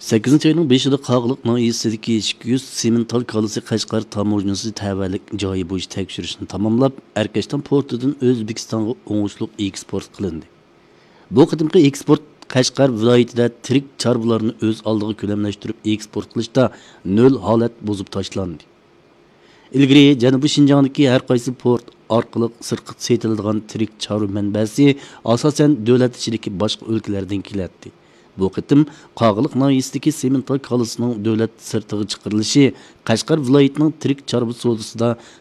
8 ayının 5'ida Qaqliq nahiyesidagi 200 semental kalisi Qashqar tamojnisi təvəllik joyi bo'yicha tekshirishni tamomlab, Erkashton portidan O'zbekistonga o'ng'ishli eksport qilindi. Bu qadimgi eksport Qashqar viloyatida tirik chorvalarni o'z oldiga ko'lamlashtirib eksport qilishda nol holat buzib tashlandi. Ilgari Janubiy Shinjongdagi har qaysi port orqali sirqit setiladigan tirik chorva manbasi asosan davlat ichidagi boshqa o'lkalardan keladi. Bu qitim Qaqliq nahiyesidagi semental kalisining davlat sirtiga chiqarilishi Qashqar viloyatining tirik chorva savdosida